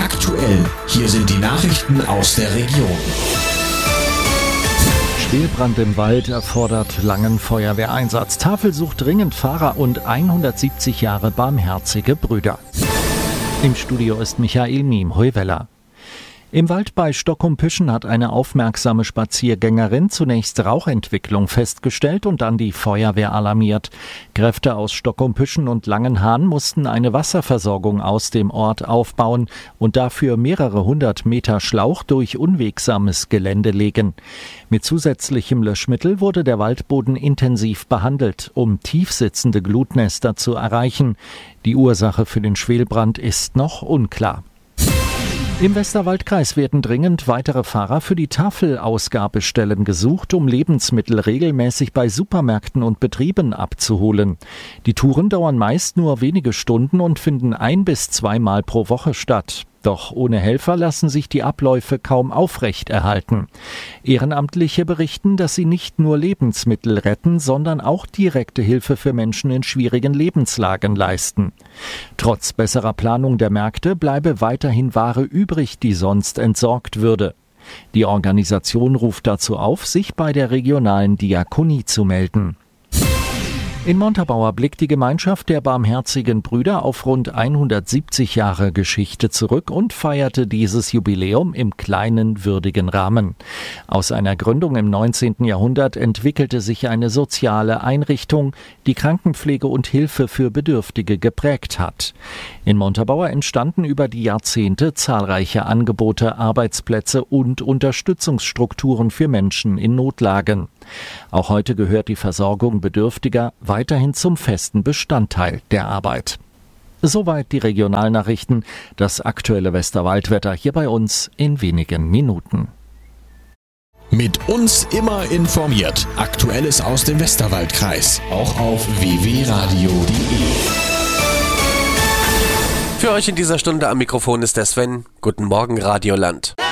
Aktuell, hier sind die Nachrichten aus der Region. Schwelbrand im Wald erfordert langen Feuerwehreinsatz. Tafel sucht dringend Fahrer und 170 Jahre barmherzige Brüder. Im Studio ist Michael Miem-Heuweller. Im Wald bei Stockholm-Püschen hat eine aufmerksame Spaziergängerin zunächst Rauchentwicklung festgestellt und dann die Feuerwehr alarmiert. Kräfte aus Stockholm-Püschen und Langenhahn mussten eine Wasserversorgung aus dem Ort aufbauen und dafür mehrere 100 Meter Schlauch durch unwegsames Gelände legen. Mit zusätzlichem Löschmittel wurde der Waldboden intensiv behandelt, um tiefsitzende Glutnester zu erreichen. Die Ursache für den Schwelbrand ist noch unklar. Im Westerwaldkreis werden dringend weitere Fahrer für die Tafelausgabestellen gesucht, um Lebensmittel regelmäßig bei Supermärkten und Betrieben abzuholen. Die Touren dauern meist nur wenige Stunden und finden 1- bis 2-mal pro Woche statt. Doch ohne Helfer lassen sich die Abläufe kaum aufrechterhalten. Ehrenamtliche berichten, dass sie nicht nur Lebensmittel retten, sondern auch direkte Hilfe für Menschen in schwierigen Lebenslagen leisten. Trotz besserer Planung der Märkte bleibe weiterhin Ware übrig, die sonst entsorgt würde. Die Organisation ruft dazu auf, sich bei der regionalen Diakonie zu melden. In Montabaur blickt die Gemeinschaft der Barmherzigen Brüder auf rund 170 Jahre Geschichte zurück und feierte dieses Jubiläum im kleinen, würdigen Rahmen. Aus einer Gründung im 19. Jahrhundert entwickelte sich eine soziale Einrichtung, die Krankenpflege und Hilfe für Bedürftige geprägt hat. In Montabaur entstanden über die Jahrzehnte zahlreiche Angebote, Arbeitsplätze und Unterstützungsstrukturen für Menschen in Notlagen. Auch heute gehört die Versorgung Bedürftiger weiterhin zum festen Bestandteil der Arbeit. Soweit die Regionalnachrichten, das aktuelle Westerwaldwetter hier bei uns in wenigen Minuten. Mit uns immer informiert. Aktuelles aus dem Westerwaldkreis. Auch auf www.radio.de. Für euch in dieser Stunde am Mikrofon ist der Sven. Guten Morgen, Radioland.